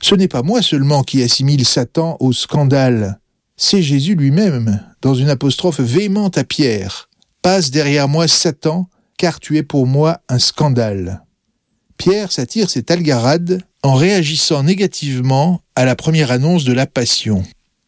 Ce n'est pas moi seulement qui assimile Satan au scandale, c'est Jésus lui-même, dans une apostrophe véhémente à Pierre. « Passe derrière moi, Satan, car tu es pour moi un scandale. » Pierre s'attire cette algarade en réagissant négativement à la première annonce de la Passion.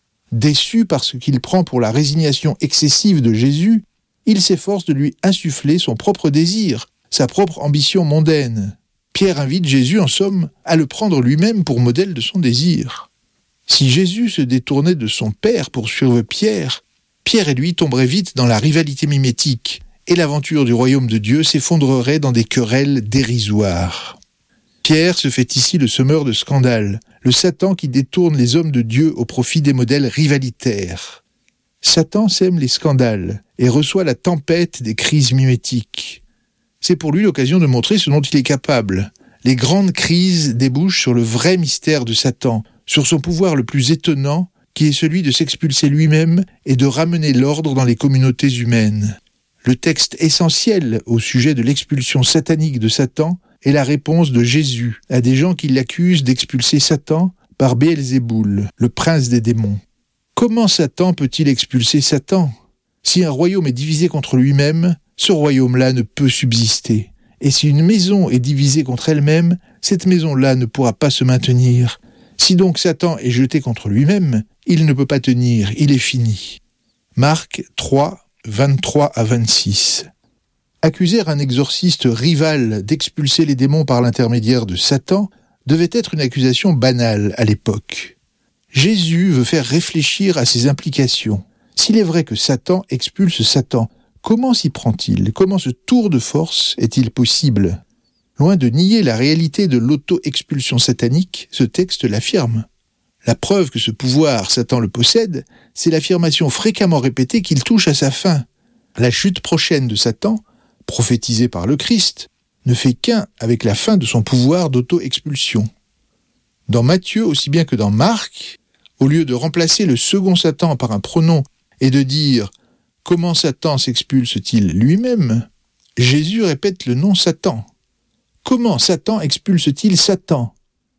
Déçu par ce qu'il prend pour la résignation excessive de Jésus, il s'efforce de lui insuffler son propre désir, sa propre ambition mondaine. Pierre invite Jésus, en somme, à le prendre lui-même pour modèle de son désir. Si Jésus se détournait de son Père pour suivre Pierre, Pierre et lui tomberaient vite dans la rivalité mimétique, et l'aventure du royaume de Dieu s'effondrerait dans des querelles dérisoires. Pierre se fait ici le semeur de scandale, le Satan qui détourne les hommes de Dieu au profit des modèles rivalitaires. Satan sème les scandales et reçoit la tempête des crises mimétiques. C'est pour lui l'occasion de montrer ce dont il est capable. Les grandes crises débouchent sur le vrai mystère de Satan, sur son pouvoir le plus étonnant, qui est celui de s'expulser lui-même et de ramener l'ordre dans les communautés humaines. Le texte essentiel au sujet de l'expulsion satanique de Satan est la réponse de Jésus à des gens qui l'accusent d'expulser Satan par Béelzéboul, le prince des démons. Comment Satan peut-il expulser Satan ? Si un royaume est divisé contre lui-même, ce royaume-là ne peut subsister. Et si une maison est divisée contre elle-même, cette maison-là ne pourra pas se maintenir. Si donc Satan est jeté contre lui-même, il ne peut pas tenir, il est fini. Marc 3, 23 à 26. Accuser un exorciste rival d'expulser les démons par l'intermédiaire de Satan devait être une accusation banale à l'époque. Jésus veut faire réfléchir à ses implications. S'il est vrai que Satan expulse Satan, comment s'y prend-il ? Comment ce tour de force est-il possible ? Loin de nier la réalité de l'auto-expulsion satanique, ce texte l'affirme. La preuve que ce pouvoir, Satan le possède, c'est l'affirmation fréquemment répétée qu'il touche à sa fin. La chute prochaine de Satan, prophétisée par le Christ, ne fait qu'un avec la fin de son pouvoir d'auto-expulsion. Dans Matthieu, aussi bien que dans Marc, au lieu de remplacer le second Satan par un pronom et de dire « Comment Satan s'expulse-t-il lui-même ?» Jésus répète le nom Satan. Comment Satan expulse-t-il Satan ?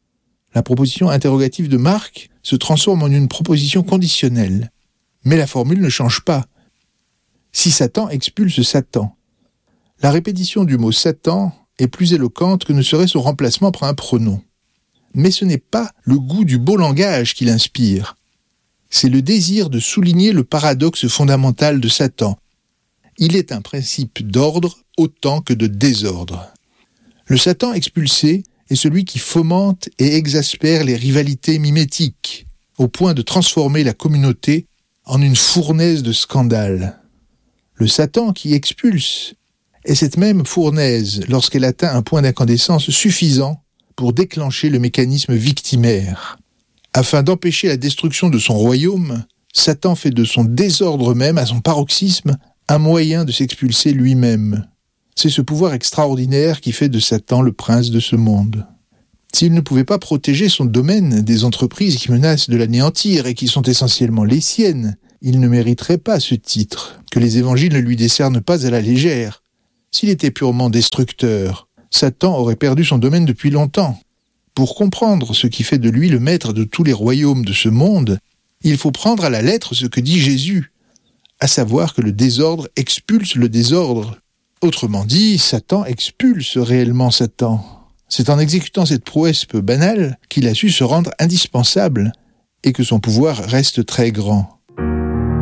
La proposition interrogative de Marc se transforme en une proposition conditionnelle. Mais la formule ne change pas. Si Satan expulse Satan. La répétition du mot Satan est plus éloquente que ne serait son remplacement par un pronom. Mais ce n'est pas le goût du beau langage qui l'inspire. C'est le désir de souligner le paradoxe fondamental de Satan. Il est un principe d'ordre autant que de désordre. Le Satan expulsé est celui qui fomente et exaspère les rivalités mimétiques, au point de transformer la communauté en une fournaise de scandales. Le Satan qui expulse est cette même fournaise lorsqu'elle atteint un point d'incandescence suffisant pour déclencher le mécanisme victimaire. Afin d'empêcher la destruction de son royaume, Satan fait de son désordre même, à son paroxysme, un moyen de s'expulser lui-même. C'est ce pouvoir extraordinaire qui fait de Satan le prince de ce monde. S'il ne pouvait pas protéger son domaine des entreprises qui menacent de l'anéantir et qui sont essentiellement les siennes, il ne mériterait pas ce titre, que les évangiles ne lui décernent pas à la légère. S'il était purement destructeur, Satan aurait perdu son domaine depuis longtemps. Pour comprendre ce qui fait de lui le maître de tous les royaumes de ce monde, il faut prendre à la lettre ce que dit Jésus, à savoir que le désordre expulse le désordre. Autrement dit, Satan expulse réellement Satan. C'est en exécutant cette prouesse peu banale qu'il a su se rendre indispensable et que son pouvoir reste très grand.